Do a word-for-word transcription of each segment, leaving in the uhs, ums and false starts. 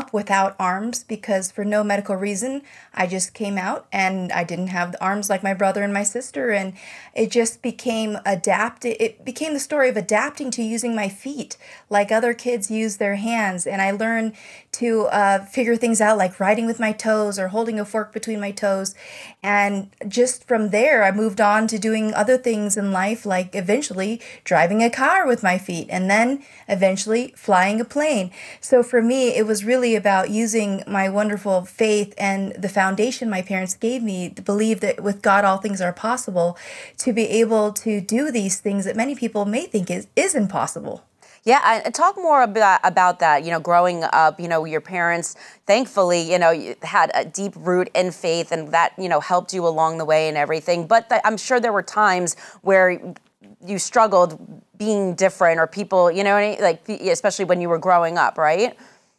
up without arms because for no medical reason, I just came out and I didn't have the arms like my brother and my sister. And it just became adapted. It became the story of adapting to using my feet like other kids use their hands. And I learned to uh, figure things out like riding with my toes or holding a fork between my toes. And just from there, I moved on to doing other things in life, like eventually driving a car with my feet and then eventually flying a plane. So for me, it was really about using my wonderful faith and the foundation my parents gave me to believe that with God, all things are possible, to be able to do these things that many people may think is, is impossible. Yeah, and talk more about about that. You know, growing up, you know, your parents, thankfully, you know, had a deep root in faith, and that, you know, helped you along the way and everything. But th- I'm sure there were times where you struggled being different, or people, you know, like especially when you were growing up, right?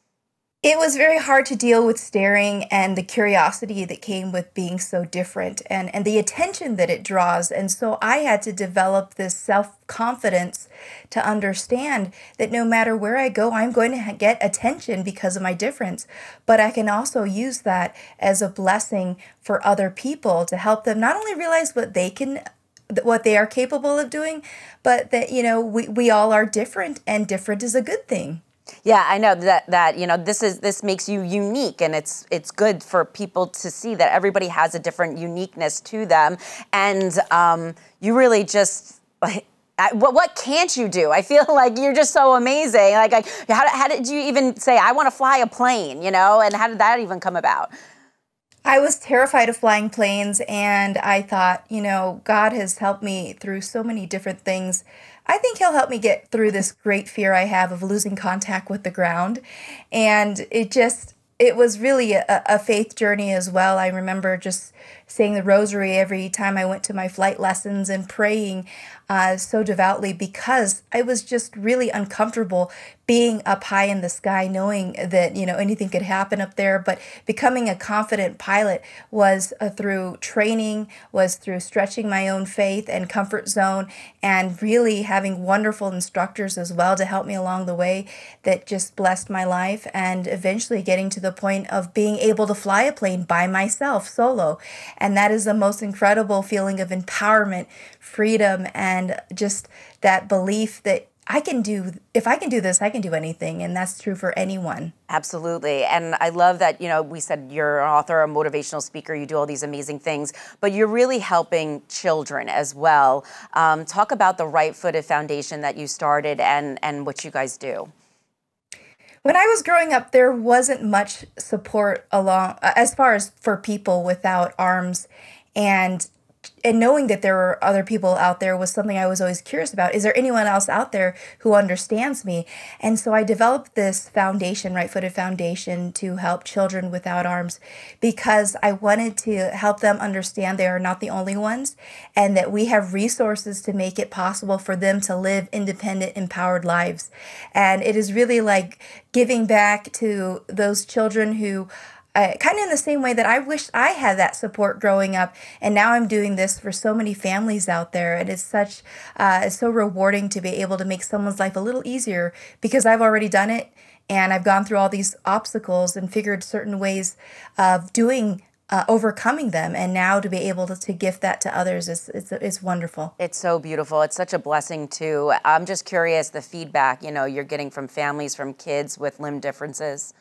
It was very hard to deal with staring and the curiosity that came with being so different and, and the attention that it draws. And so I had to develop this self-confidence to understand that no matter where I go, I'm going to get attention because of my difference. But I can also use that as a blessing for other people to help them not only realize what they can what they are capable of doing, but that, you know, we, we all are different, and different is a good thing. Yeah, I know that that you know this is this makes you unique, and it's it's good for people to see that everybody has a different uniqueness to them, and um, you really just like. What what can't you do? I feel like you're just so amazing. Like, like how how did you even say I want to fly a plane? You know, and how did that even come about? I was terrified of flying planes, and I thought, you know, God has helped me through so many different things. I think He'll help me get through this great fear I have of losing contact with the ground. And it just, it was really a, a faith journey as well. I remember just saying the rosary every time I went to my flight lessons and praying uh, so devoutly because I was just really uncomfortable being up high in the sky, knowing that, you know, anything could happen up there. But becoming a confident pilot was uh, through training, was through stretching my own faith and comfort zone, and really having wonderful instructors as well to help me along the way that just blessed my life, and eventually getting to the point of being able to fly a plane by myself solo. And that is the most incredible feeling of empowerment, freedom, and just that belief that I can do, if I can do this, I can do anything. And that's true for anyone. Absolutely. And I love that, you know, we said you're an author, a motivational speaker, you do all these amazing things, but you're really helping children as well. Um, talk about the Right Footed Foundation that you started and, and what you guys do. When I was growing up, there wasn't much support along as far as for people without arms, and and knowing that there were other people out there was something I was always curious about. Is there anyone else out there who understands me? And so I developed this foundation, Right Footed Foundation, to help children without arms because I wanted to help them understand they are not the only ones, and that we have resources to make it possible for them to live independent, empowered lives. And it is really like giving back to those children who Uh, kind of in the same way that I wish I had that support growing up, and now I'm doing this for so many families out there, and it's such uh, it's so rewarding to be able to make someone's life a little easier because I've already done it, and I've gone through all these obstacles and figured certain ways of doing uh, overcoming them, and now to be able to, to gift that to others is it's it's wonderful. It's so beautiful. It's such a blessing too. I'm just curious the feedback you know you're getting from families, from kids with limb differences.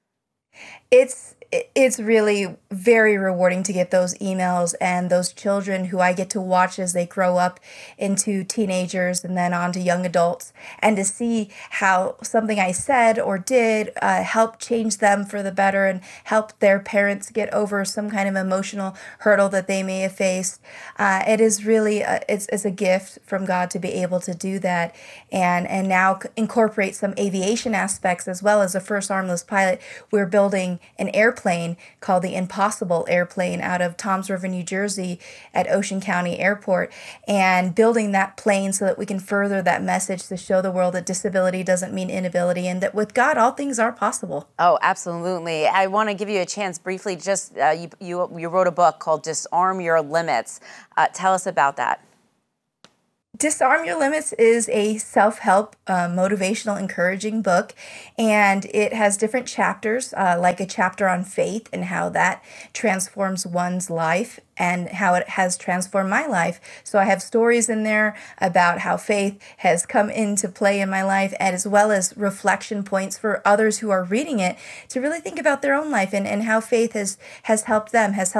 It's it's really very rewarding to get those emails and those children who I get to watch as they grow up into teenagers and then on to young adults, and to see how something I said or did uh, helped change them for the better and help their parents get over some kind of emotional hurdle that they may have faced. Uh, it is really a, it's, it's a gift from God to be able to do that, and and now incorporate some aviation aspects as well. As a first armless pilot, we're building an airplane called the Impossible Airplane out of Toms River, New Jersey at Ocean County Airport, and building that plane so that we can further that message to show the world that disability doesn't mean inability, and that with God, all things are possible. Oh, absolutely. I want to give you a chance briefly. Just uh, you, you, you wrote a book called Disarm Your Limits. Uh, tell us about that. Disarm Your Limits is a self help, uh, motivational, encouraging book, and it has different chapters, uh, like a chapter on faith and how that transforms one's life and how it has transformed my life. So I have stories in there about how faith has come into play in my life, and as well as reflection points for others who are reading it to really think about their own life and, and how faith has, has helped them, has helped